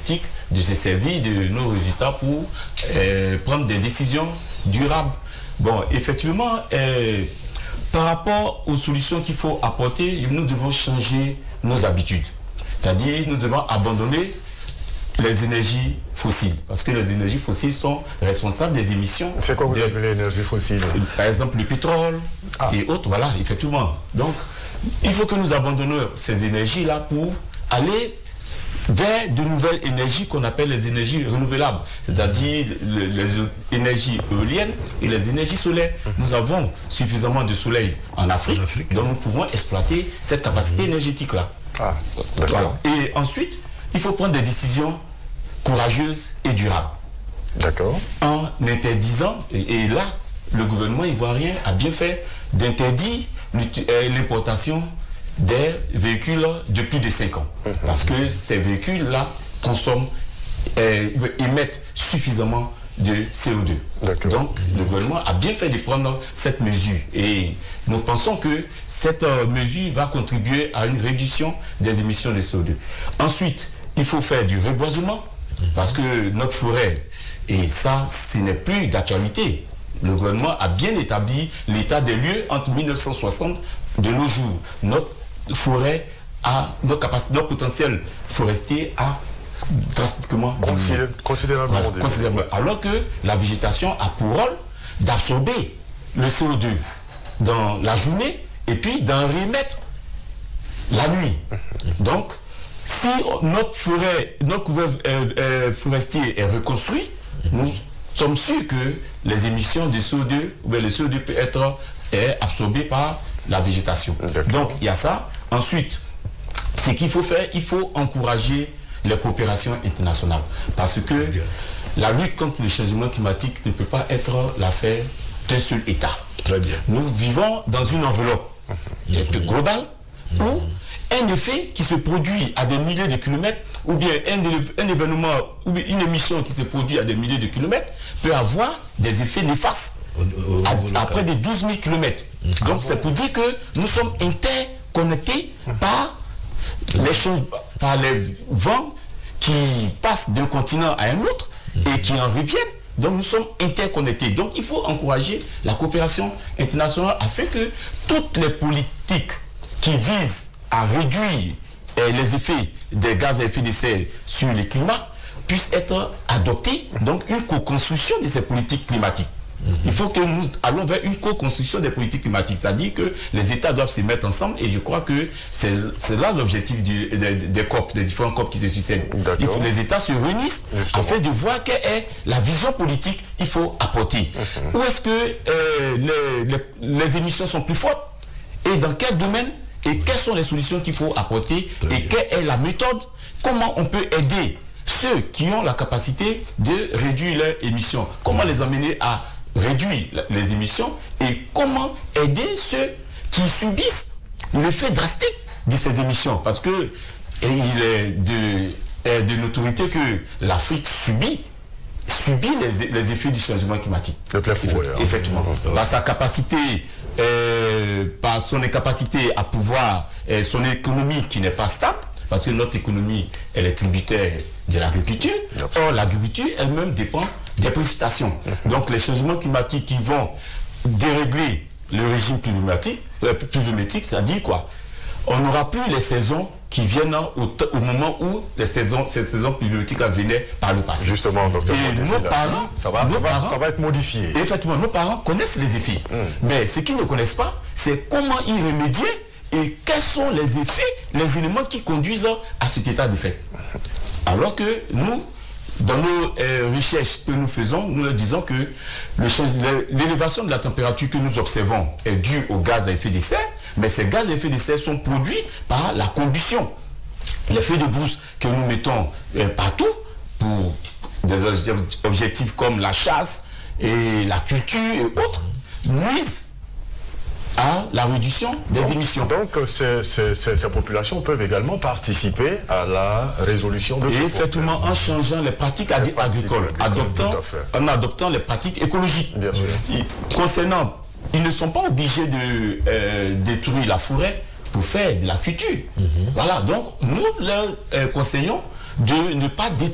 politique de se servir de nos résultats pour prendre des décisions durables. Bon, effectivement, par rapport aux solutions qu'il faut apporter, nous devons changer nos habitudes. C'est-à-dire, nous devons abandonner les énergies fossiles, parce que les énergies fossiles sont responsables des émissions. C'est quoi vous appelez l'énergie fossile? Par exemple, le pétrole et autres, voilà, effectivement. Donc, il faut que nous abandonnions ces énergies-là pour aller vers de nouvelles énergies qu'on appelle les énergies renouvelables, c'est-à-dire les énergies éoliennes et les énergies solaires. Nous avons suffisamment de soleil en Afrique, donc nous pouvons exploiter cette capacité énergétique-là. Ah, d'accord. Voilà. Et ensuite, il faut prendre des décisions courageuses et durables. D'accord. En interdisant, et là, le gouvernement ivoirien a bien fait d'interdire l'importation des véhicules de plus de 5 ans. Parce que ces véhicules-là consomment, émettent suffisamment de CO2. Donc, le gouvernement a bien fait de prendre cette mesure. Et nous pensons que cette mesure va contribuer à une réduction des émissions de CO2. Ensuite, il faut faire du reboisement, parce que notre forêt, et ça, ce n'est plus d'actualité. Le gouvernement a bien établi l'état des lieux entre 1960 de nos jours. Notre forêt notre potentiel forestier a drastiquement diminué. Considérablement. Considérablement. Alors que la végétation a pour rôle d'absorber le CO2 dans la journée et puis d'en remettre la nuit. Donc, si notre couvert forestier est reconstruit, nous sommes sûrs que les émissions de CO2, le CO2 peut être absorbé par la végétation. Donc, il y a ça. Ensuite, ce qu'il faut faire, il faut encourager les coopérations internationales. Parce que la lutte contre le changement climatique ne peut pas être l'affaire d'un seul État. Très bien. Nous vivons dans une enveloppe globale où un effet qui se produit à des milliers de kilomètres, ou bien un événement, ou bien une émission qui se produit à des milliers de kilomètres, peut avoir des effets néfastes à près de 12 000 kilomètres. Donc c'est pour dire que nous sommes interconnectés par les vents qui passent d'un continent à un autre et qui en reviennent. Donc nous sommes interconnectés. Donc il faut encourager la coopération internationale afin que toutes les politiques qui visent à réduire les effets des gaz à effet de serre sur le climat puissent être adoptées. Donc une co-construction de ces politiques climatiques. Il faut que nous allons vers une co-construction des politiques climatiques. C'est-à-dire que les États doivent se mettre ensemble et je crois que c'est là l'objectif des COP, des différents COP qui se succèdent. Il faut que les États se réunissent afin de voir quelle est la vision politique qu'il faut apporter. Où est-ce que les émissions sont plus fortes et dans quel domaine et quelles sont les solutions qu'il faut apporter et quelle est la méthode, comment on peut aider ceux qui ont la capacité de réduire leurs émissions, comment les amener à réduire les émissions et comment aider ceux qui subissent l'effet drastique de ces émissions. Parce que il est de notoriété que l'Afrique subit les effets du changement climatique. Le plein fouet. Effectivement. Par sa capacité, par son incapacité à pouvoir, son économie qui n'est pas stable, parce que notre économie, elle est tributaire de l'agriculture. Or, l'agriculture elle-même dépend des précipitations. Donc, les changements climatiques qui vont dérégler le régime pluviométrique, c'est-à-dire quoi? On n'aura plus les saisons qui viennent au moment où ces saisons pluviométriques venaient par le passé. Justement, docteur. Et nos parents, ça va être modifié. Effectivement, nos parents connaissent les effets. Mais ce qu'ils ne connaissent pas, c'est comment y remédier et quels sont les effets, les éléments qui conduisent à cet état de fait. Alors que nous, dans nos recherches que nous faisons, nous leur disons que l'élévation de la température que nous observons est due aux gaz à effet de serre, mais ces gaz à effet de serre sont produits par la combustion. Les feux de brousse que nous mettons partout pour des objectifs comme la chasse et la culture et autres nuisent à la réduction des émissions. Donc ces populations peuvent également participer à la résolution de ce problème. Effectivement, en changeant les pratiques agricoles, en adoptant les pratiques écologiques. Bien sûr. Concernant, ils ne sont pas obligés de détruire la forêt pour faire de la culture. Voilà, donc nous leur conseillons de ne pas